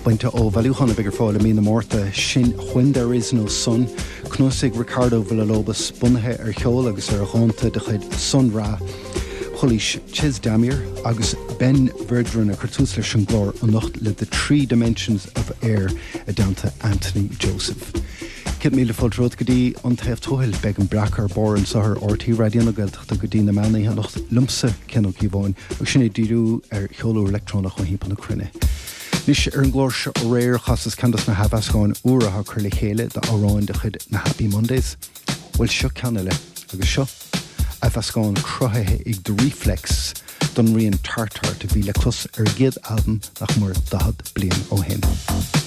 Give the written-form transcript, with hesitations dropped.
Bainte ó bhilúchanna bigger fáil mí na mórta sin When There Is No Sun, cnúsigh Ricardo Villalobos bunthe ar cheol agus ar chonta de chuid sun rá. Cholis Chiz Damir agus Ben Verdran a cartús leis an glór an nocht le The Three Dimensions of Air a downta Anthony Joseph. Kit míle fódród godí an taobh tóhil beg an brachar bor an sahar ortí radion a gailteachta godí na meanaí a nocht lumsa cennog í bháin agus sinna díú ar cheolú electrónach an hípan na crunne. Nis ar an glór se réir chasas candas na hafascáin uairtha chur le chéile de áráin de chud na Happy Mondays. Bhfuil seo ceanile agus seo hafascáin cruthaithe ag do Reflex don rion tartar de bhí le clús ar géad album nach mar dahad blian ó hen.